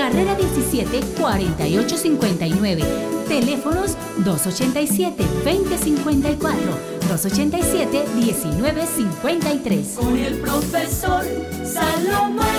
carrera 17, 4859. Teléfonos 287-2054, 287-1953. Con el profesor Salomón.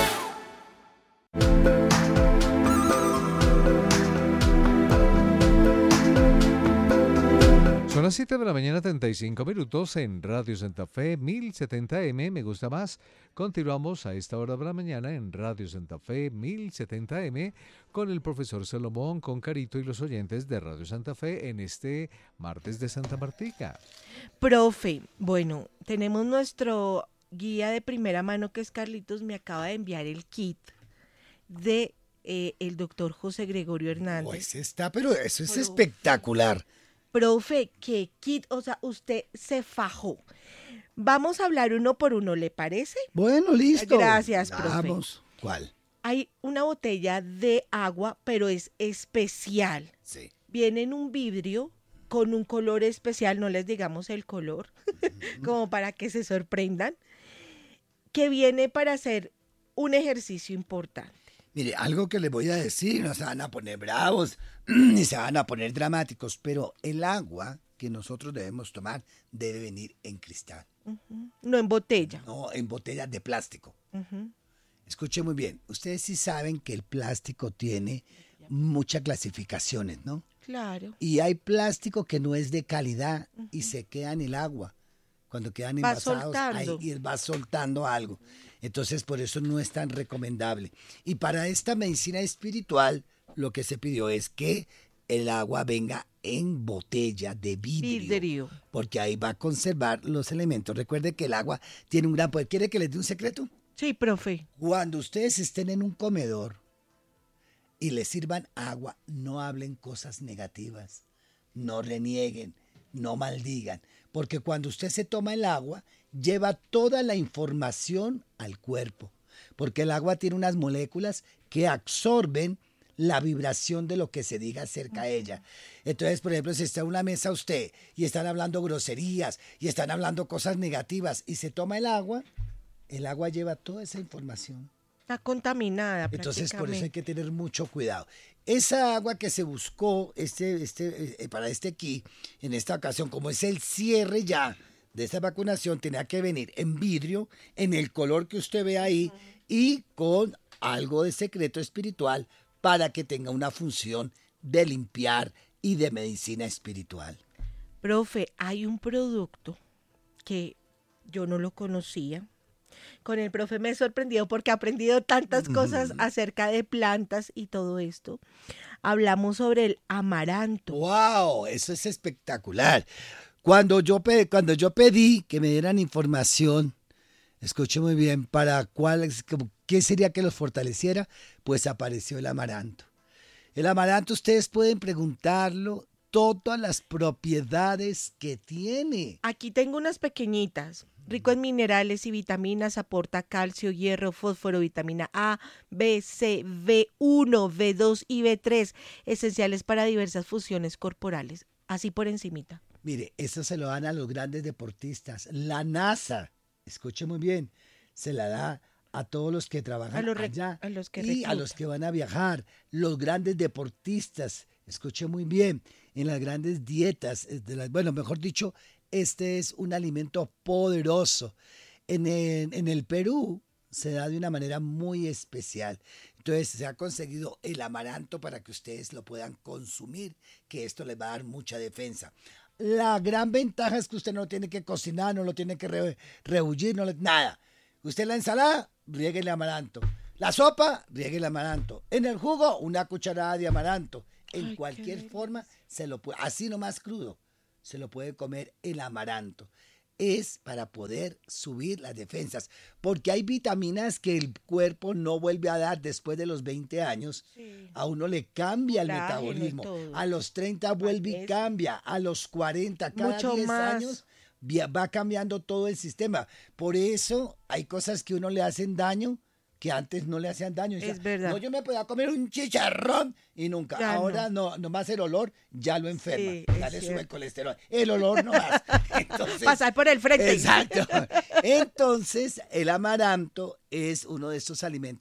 Son las 7 de la mañana, 35 minutos en Radio Santa Fe, 1070M, me gusta más. Continuamos a esta hora de la mañana en Radio Santa Fe, 1070M, con el profesor Salomón, con Carito y los oyentes de Radio Santa Fe en este martes de Santa Martica. Profe, bueno, tenemos nuestro guía de primera mano que es Carlitos, me acaba de enviar el kit de el doctor José Gregorio Hernández. Pues está, pero eso es espectacular. Profe, qué kit, o sea, usted se fajó. Vamos a hablar uno por uno, ¿le parece? Bueno, listo. Gracias, profe. Vamos. ¿Cuál? Hay una botella de agua, pero es especial. Sí. Viene en un vidrio con un color especial, no les digamos el color, como para que se sorprendan, que viene para hacer un ejercicio importante. Mire, algo que les voy a decir, no se van a poner bravos, ni se van a poner dramáticos, pero el agua que nosotros debemos tomar debe venir en cristal. No en botella. No, en botellas de plástico. Uh-huh. Escuche muy bien, ustedes sí saben que el plástico tiene muchas clasificaciones, ¿no? Claro. Y hay plástico que no es de calidad y se queda en el agua. Cuando quedan envasados, ahí va soltando algo. Entonces, por eso no es tan recomendable. Y para esta medicina espiritual, lo que se pidió es que el agua venga en botella de vidrio. Porque ahí va a conservar los elementos. Recuerde que el agua tiene un gran poder. ¿Quiere que les dé un secreto? Sí, profe. Cuando ustedes estén en un comedor y les sirvan agua, no hablen cosas negativas, no renieguen, no maldigan, porque cuando usted se toma el agua, lleva toda la información al cuerpo, porque el agua tiene unas moléculas que absorben la vibración de lo que se diga acerca de ella. Entonces, por ejemplo, si está en una mesa usted y están hablando groserías y están hablando cosas negativas y se toma el agua lleva toda esa información. Está contaminada. Entonces, por eso hay que tener mucho cuidado. Esa agua que se buscó para este kit, en esta ocasión, como es el cierre ya de esta vacunación, tenía que venir en vidrio, en el color que usted ve ahí, y con algo de secreto espiritual para que tenga una función de limpiar y de medicina espiritual. Profe, hay un producto que yo no lo conocía. Con el profe me he sorprendido porque he aprendido tantas cosas acerca de plantas y todo esto. Hablamos sobre el amaranto. ¡Wow! Eso es espectacular. Cuando yo pedí que me dieran información, escuche muy bien, para qué sería que los fortaleciera, pues apareció el amaranto. El amaranto ustedes pueden preguntarlo todas las propiedades que tiene. Aquí tengo unas pequeñitas. Rico en minerales y vitaminas, aporta calcio, hierro, fósforo, vitamina A, B, C, B1, B2 y B3, esenciales para diversas funciones corporales. Así por encimita. Mire, eso se lo dan a los grandes deportistas. La NASA, escuche muy bien, se la da a todos los que trabajan allá a los que y reclutan. a los que van a viajar. Los grandes deportistas, escuche muy bien, en las grandes dietas, mejor dicho, este es un alimento poderoso. En el Perú se da de una manera muy especial. Entonces se ha conseguido el amaranto para que ustedes lo puedan consumir, que esto les va a dar mucha defensa. La gran ventaja es que usted no tiene que cocinar, no lo tiene que rebullir, nada. Usted la ensalada, riegue el amaranto. La sopa, riegue el amaranto. En el jugo, una cucharada de amaranto. En cualquier forma, se lo puede, así nomás crudo, se lo puede comer el amaranto. Es para poder subir las defensas, porque hay vitaminas que el cuerpo no vuelve a dar después de los 20 años. Sí. A uno le cambia el metabolismo. A los 30 vuelve y cambia. A los 40, cada mucho 10 más. años va cambiando todo el sistema. Por eso hay cosas que a uno le hacen daño que antes no le hacían daño. Es verdad. No, yo me podía comer un chicharrón y nunca. Ya ahora no más el olor ya lo enferma. Sí, ya le sube el colesterol. El olor no más. Entonces, pasar por el frente. Exacto. Entonces, el amaranto es uno de estos alimentos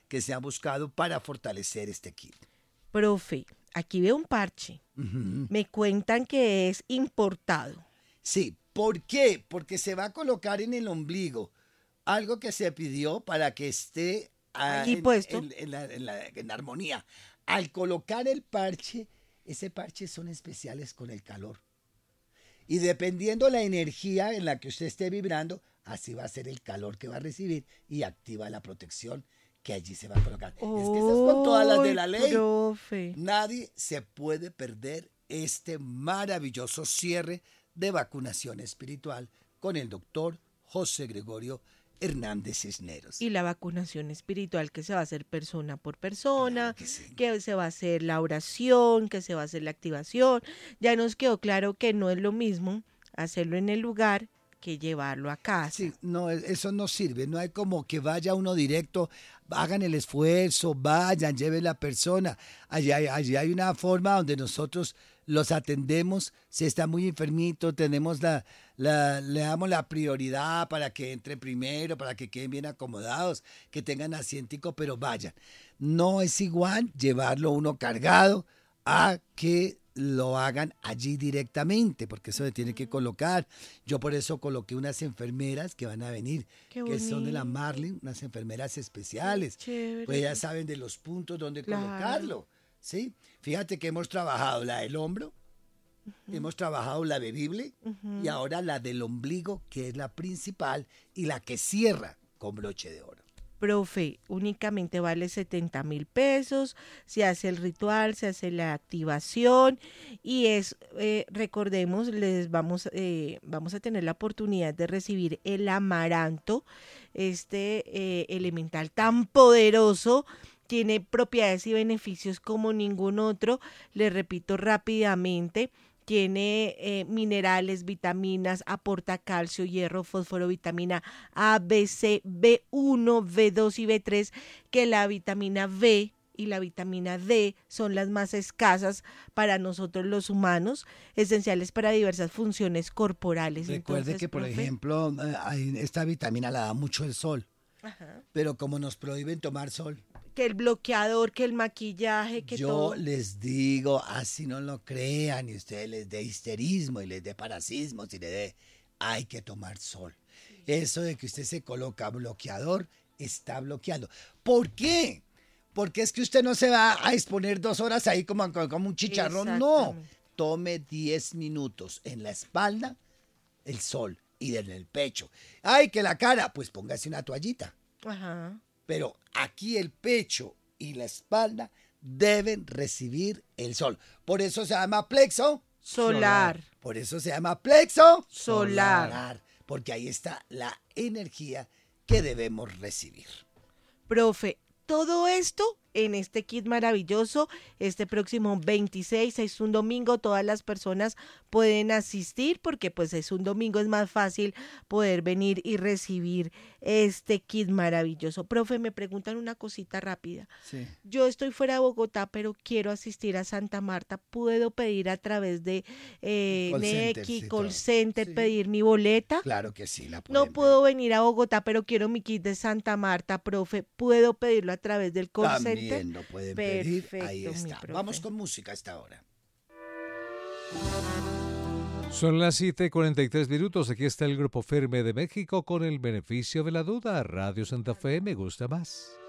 que se han buscado para fortalecer este kit. Profe, aquí veo un parche. Ujú. Me cuentan que es importado. Sí, ¿por qué? Porque se va a colocar en el ombligo, algo que se pidió para que esté Allí puesto. en armonía. Al colocar el parche, ese parche son especiales con el calor. Y dependiendo la energía en la que usted esté vibrando, así va a ser el calor que va a recibir y activa la protección que allí se va a colocar. Es que esas con todas las de la ley. Profe. Nadie se puede perder este maravilloso cierre de vacunación espiritual con el doctor José Gregorio Hernández Cisneros. Y la vacunación espiritual que se va a hacer persona por persona, Claro que sí. que se va a hacer la oración, que se va a hacer la activación. Ya nos quedó claro que no es lo mismo hacerlo en el lugar que llevarlo a casa. Sí, no, eso no sirve, no hay como que vaya uno directo, hagan el esfuerzo, vayan, lleven la persona. Allí hay una forma donde nosotros los atendemos, si está muy enfermito, tenemos le damos la prioridad para que entre primero, para que queden bien acomodados, que tengan asientico, pero vayan. No es igual llevarlo uno cargado a que lo hagan allí directamente, porque eso se tiene que colocar. Yo por eso coloqué unas enfermeras que van a venir, Qué que son de la bonito. Marlin, unas enfermeras especiales. Chévere. Pues ya saben de los puntos donde Claro. colocarlo, ¿sí? Fíjate que hemos trabajado la del hombro, hemos trabajado la bebible y ahora la del ombligo, que es la principal y la que cierra con broche de oro. Profe, únicamente vale 70,000 pesos, se hace el ritual, se hace la activación y recordemos, vamos a tener la oportunidad de recibir el amaranto, elemental tan poderoso, tiene propiedades y beneficios como ningún otro, les repito rápidamente. Tiene minerales, vitaminas, aporta calcio, hierro, fósforo, vitamina A, B, C, B1, B2 y B3, que la vitamina B y la vitamina D son las más escasas para nosotros los humanos, esenciales para diversas funciones corporales. Recuerde Entonces, que, por profe, ejemplo, esta vitamina la da mucho el sol, ajá, pero como nos prohíben tomar sol, que el bloqueador, que el maquillaje, que yo todo. les digo, así no lo crean, y ustedes les dé histerismo y les dé parasismo, si les dé, hay que tomar sol. Eso de que usted se coloca bloqueador, está bloqueando. ¿Por qué? Porque es que usted no se va a exponer 2 horas ahí como un chicharrón, no. Exactamente. Tome 10 minutos en la espalda, el sol, y en el pecho. Ay, que la cara, pues póngase una toallita. Ajá. Pero aquí el pecho y la espalda deben recibir el sol. Por eso se llama plexo Solar. Por eso se llama plexo Solar. Porque ahí está la energía que debemos recibir. Profe, todo esto en este kit maravilloso, este próximo 26, es un domingo, todas las personas pueden asistir porque pues es un domingo, es más fácil poder venir y recibir este kit maravilloso. Profe, me preguntan una cosita rápida. Sí. Yo estoy fuera de Bogotá, pero quiero asistir a Santa Marta. ¿Puedo pedir a través de Call center, Nequi, sí, Call todo. Center, Sí. pedir mi boleta? Claro que sí, la No pueden puedo venir a Bogotá, pero quiero mi kit de Santa Marta, profe. ¿Puedo pedirlo a través del call También center? lo pueden pedir. Ahí Perfecto, mi está. profe. Vamos con música a esta hora. Son las 7:43. Aquí está el Grupo Firme de México con el beneficio de la duda. Radio Santa Fe, me gusta más.